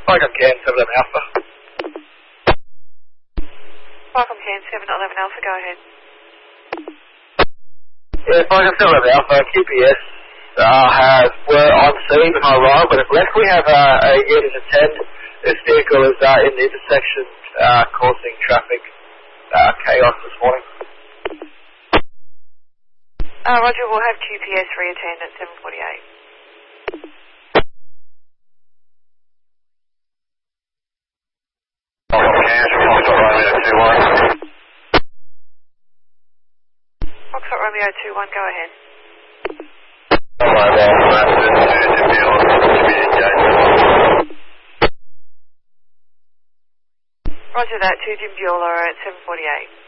Falcon Can 711 Alpha. Falcon Can 711 Alpha, go ahead. Yeah, Falcon 711 Alpha, QPS were on scene when I arrived, but if left, we have a unit of 10. This vehicle is in the intersection causing traffic chaos this morning. Roger, we'll have QPS reattend at 7:48. Foxtrot Romeo 21, go ahead. Roger that, to Jim Bueller at 7:48.